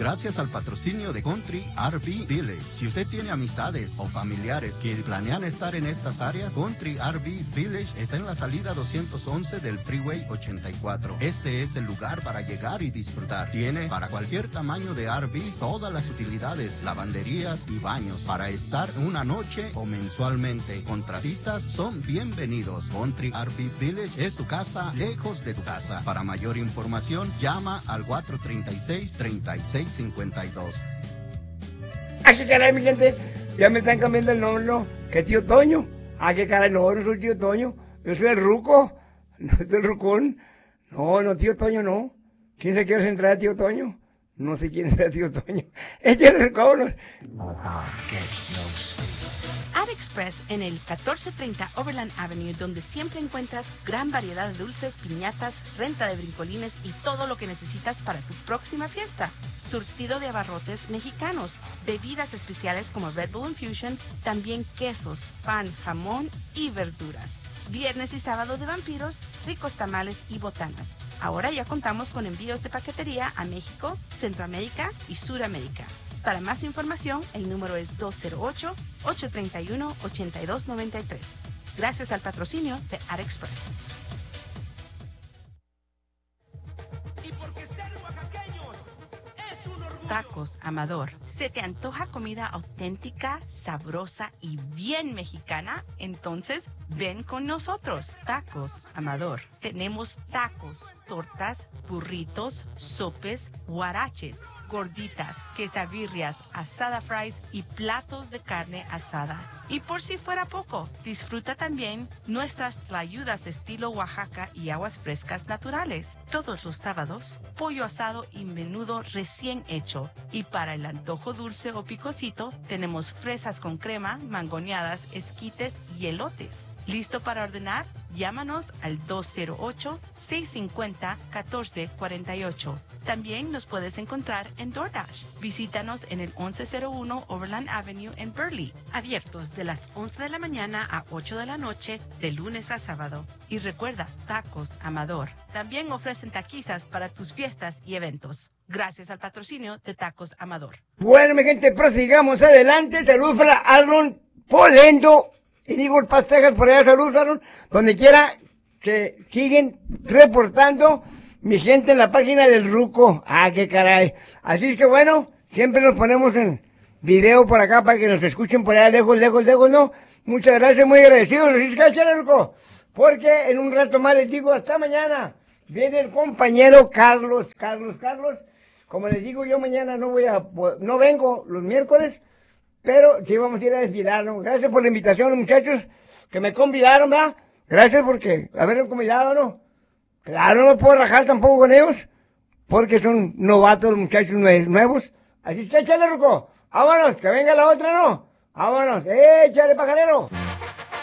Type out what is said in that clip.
gracias al patrocinio de Country RV Village. Si usted tiene amistades o familiares que planean estar en estas áreas, Country RV Village es en la salida 211 del Freeway 84. Este es el lugar para llegar y disfrutar. Tiene para cualquier tamaño de RV todas las utilidades, lavanderías y baños para estar una noche o mensualmente. Contratistas son bienvenidos. Country RV Village es tu casa lejos de tu casa. Para mayor información, llama al 436-3652. ¿A qué caray, mi gente? Ya me están cambiando el nombre, ¿no? ¿Qué tío Toño? ¿A qué caray? No, no soy tío Toño. Yo soy el ruco. No soy el rucón. No, tío Toño no. ¿Quién se quiere entrar a tío Toño? No sé quién es tío Toño. Échale, cabros. AliExpress en el 1430 Overland Avenue, donde siempre encuentras gran variedad de dulces, piñatas, renta de brincolines y todo lo que necesitas para tu próxima fiesta. Surtido de abarrotes mexicanos, bebidas especiales como Red Bull Infusion, también quesos, pan, jamón y verduras. Viernes y sábado de vampiros, ricos tamales y botanas. Ahora ya contamos con envíos de paquetería a México, Centroamérica y Suramérica. Para más información, el número es 208-831-8293. Gracias al patrocinio de AliExpress. Tacos Amador. ¿Se te antoja comida auténtica, sabrosa y bien mexicana? Entonces, ven con nosotros. Tacos Amador. Tenemos tacos, tortas, burritos, sopes, huaraches, gorditas, quesabirrias, asada fries y platos de carne asada. Y por si fuera poco, disfruta también nuestras tlayudas estilo Oaxaca y aguas frescas naturales. Todos los sábados, pollo asado y menudo recién hecho. Y para el antojo dulce o picosito, tenemos fresas con crema, mangoneadas, esquites y elotes. ¿Listo para ordenar? Llámanos al 208-650-1448. También nos puedes encontrar en DoorDash. Visítanos en el 1101 Overland Avenue en Burley. Abiertos de las 11 de la mañana a 8 de la noche, de lunes a sábado. Y recuerda, Tacos Amador. También ofrecen taquizas para tus fiestas y eventos. Gracias al patrocinio de Tacos Amador. Bueno, mi gente, prosigamos adelante. Saludos para Aaron Polendo y Igor Pastejas por allá. Saludos, Aaron. Donde quiera que siguen reportando mi gente en la página del Ruco. Ah, qué caray. Así es que bueno, siempre nos ponemos en video por acá para que nos escuchen por allá lejos, ¿no? Muchas gracias, muy agradecidos. Así es que échale, Ruco. Porque en un rato más les digo hasta mañana. Viene el compañero Carlos. Como les digo, yo mañana no vengo los miércoles, pero sí vamos a ir a desfilarnos. Gracias por la invitación, muchachos, que me convidaron, ¿verdad? Gracias porque haberme convidado, ¿no? Claro, no me puedo rajar tampoco con ellos, porque son novatos los muchachos nuevos. Así es que échale, Ruco. Vámonos, que venga la otra, ¿no? Vámonos, échale, pajarero.